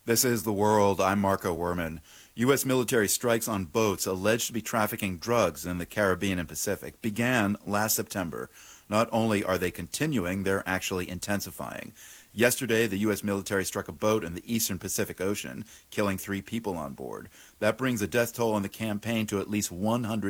This is The World. I'm Marco Werman. U.S. military strikes on boats alleged to be trafficking drugs in the Caribbean and Pacific began last September. Not only are they continuing, they're actually intensifying. Yesterday, the U.S. military struck a boat in the eastern Pacific Ocean, killing 3 people on board. That brings the death toll in the campaign to at least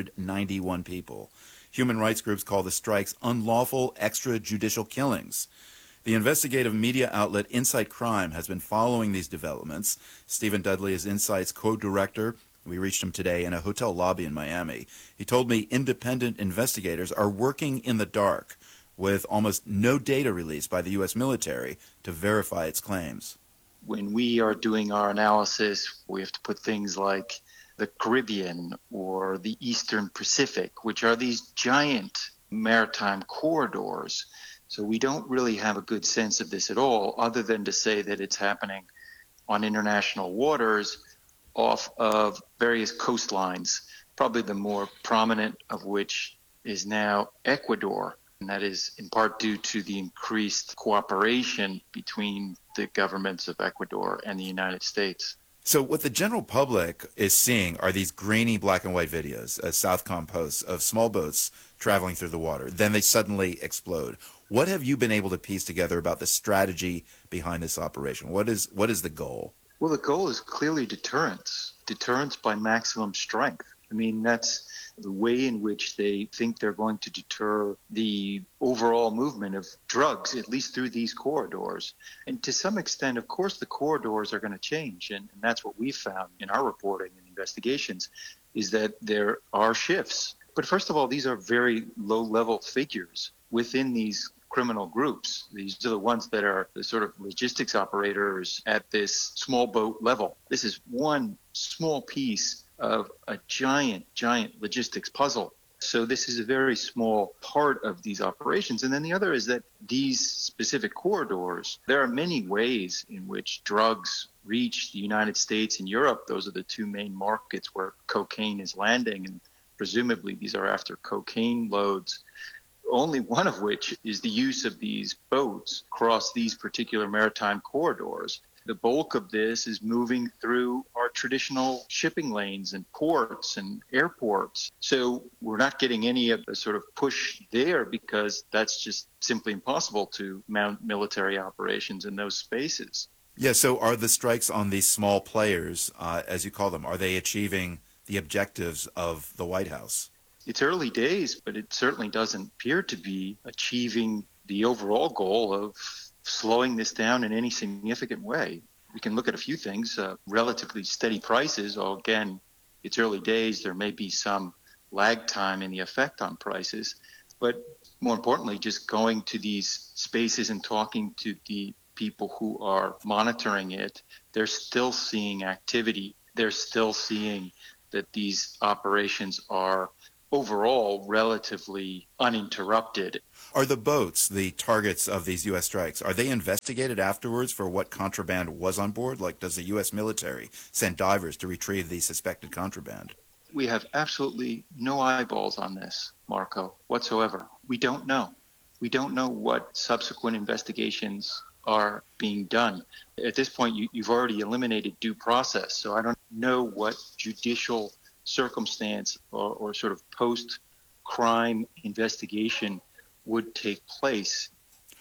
191 people. Human rights groups call the strikes unlawful extrajudicial killings. The investigative media outlet Insight Crime has been following these developments. Stephen Dudley is Insight's co-director. We reached him today in a hotel lobby in Miami. He told me independent investigators are working in the dark with almost no data released by the U.S. military to verify its claims. When we are doing our analysis, we have to put things like the Caribbean or the Eastern Pacific, which are these giant maritime corridors. So we don't really have a good sense of this at all, other than to say that it's happening on international waters off of various coastlines, probably the more prominent of which is now Ecuador. And that is in part due to the increased cooperation between the governments of Ecuador and the United States. So what the general public is seeing are these grainy black and white videos, as Southcom posts, of small boats traveling through the water. Then they suddenly explode. What have you been able to piece together about the strategy behind this operation? What is the goal? Well, the goal is clearly deterrence by maximum strength. I mean, that's the way in which they think they're going to deter the overall movement of drugs, at least through these corridors. And to some extent, of course, the corridors are going to change. And that's what we've found in our reporting and investigations, is that there are shifts. But first of all, these are very low-level figures within these criminal groups. These are the ones that are the sort of logistics operators at this small boat level. This is one small piece of a giant logistics puzzle. So this is a very small part of these operations. And then the other is that these specific corridors, there are many ways in which drugs reach the United States and Europe. Those are the 2 main markets where cocaine is landing, and presumably these are after cocaine loads. Only one of which is the use of these boats across these particular maritime corridors. The bulk of this is moving through our traditional shipping lanes and ports and airports. So we're not getting any of the sort of push there, because that's just simply impossible to mount military operations in those spaces. Yeah, so are the strikes on these small players, as you call them, are they achieving the objectives of the White House? It's early days, but it certainly doesn't appear to be achieving the overall goal of slowing this down in any significant way. We can look at a few things, relatively steady prices. Again, it's early days. There may be some lag time in the effect on prices. But more importantly, just going to these spaces and talking to the people who are monitoring it, they're still seeing activity. They're still seeing that these operations are overall relatively uninterrupted. Are the boats the targets of these U.S. strikes? Are they investigated afterwards for what contraband was on board? Like, does the U.S. military send divers to retrieve the suspected contraband? We have absolutely no eyeballs on this, Marco, whatsoever. We don't know. We don't know what subsequent investigations are being done. At this point, you've already eliminated due process, so I don't know what judicial circumstance or sort of post-crime investigation would take place.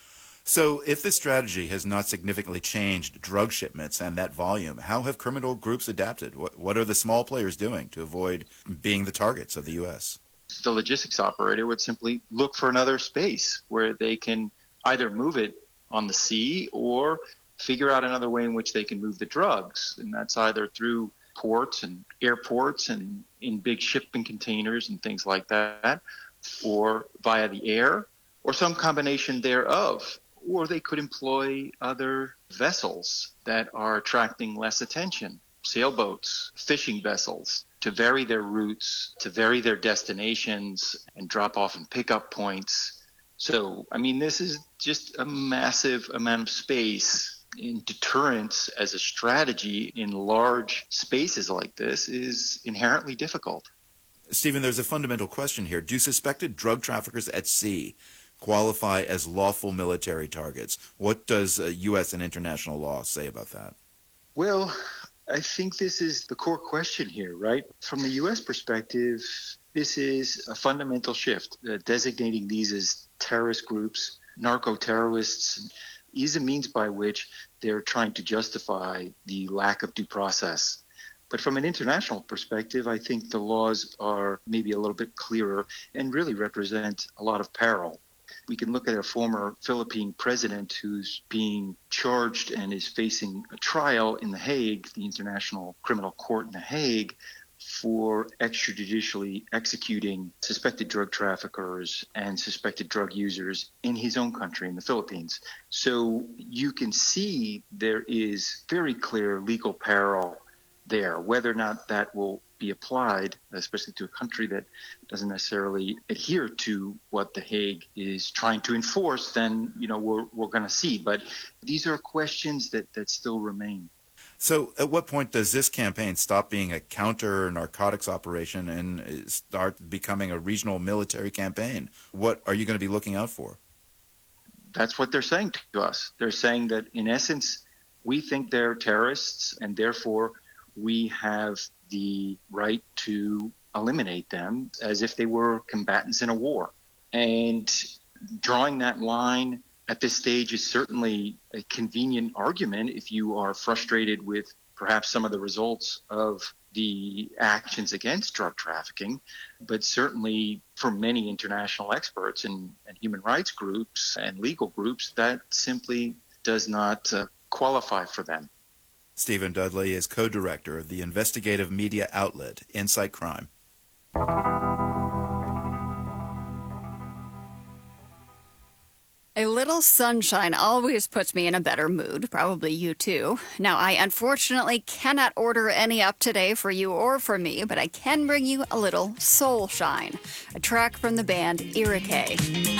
So if the strategy has not significantly changed drug shipments and that volume, how have criminal groups adapted? What are the small players doing to avoid being the targets of the U.S.? The logistics operator would simply look for another space where they can either move it on the sea or figure out another way in which they can move the drugs. And that's either through ports and airports and in big shipping containers and things like that, or via the air, or some combination thereof. Or they could employ other vessels that are attracting less attention, sailboats, fishing vessels, to vary their routes, to vary their destinations, and drop off and pickup points. So, I mean, this is just a massive amount of space. In deterrence as a strategy in large spaces like this is inherently difficult. Stephen, there's a fundamental question here. Do suspected drug traffickers at sea qualify as lawful military targets? What does U.S. and international law say about that? Well, I think this is the core question here, right? From the U.S. perspective, this is a fundamental shift. Designating these as terrorist groups, narco-terrorists, is a means by which they're trying to justify the lack of due process. But from an international perspective, I think the laws are maybe a little bit clearer and really represent a lot of peril. We can look at a former Philippine president who's being charged and is facing a trial in The Hague, the International Criminal Court in The Hague, for extrajudicially executing suspected drug traffickers and suspected drug users in his own country, in the Philippines. So you can see there is very clear legal peril there. Whether or not that will be applied, especially to a country that doesn't necessarily adhere to what The Hague is trying to enforce, then we're going to see. But these are questions that still remain. So at what point does this campaign stop being a counter-narcotics operation and start becoming a regional military campaign? What are you going to be looking out for? That's what they're saying to us. They're saying that, in essence, we think they're terrorists, and therefore we have the right to eliminate them as if they were combatants in a war. And drawing that line at this stage is certainly a convenient argument if you are frustrated with perhaps some of the results of the actions against drug trafficking. But certainly for many international experts and human rights groups and legal groups, that simply does not qualify for them. Stephen Dudley is co-director of the investigative media outlet Insight Crime. A little sunshine always puts me in a better mood, probably you too. Now, I unfortunately cannot order any up today for you or for me, but I can bring you a little Soul Shine, a track from the band Irakay.